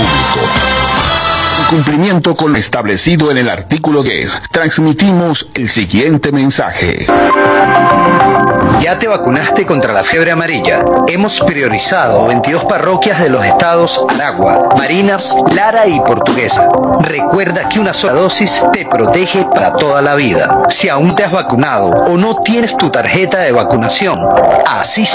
público. En cumplimiento con lo establecido en el artículo 10, transmitimos el siguiente mensaje. ¿Ya te vacunaste contra la fiebre amarilla? Hemos priorizado 22 parroquias de los estados Aragua, Barinas, Lara y Portuguesa. Recuerda que una sola dosis te protege para toda la vida. Si aún te has vacunado o no tienes tu tarjeta de vacunación, así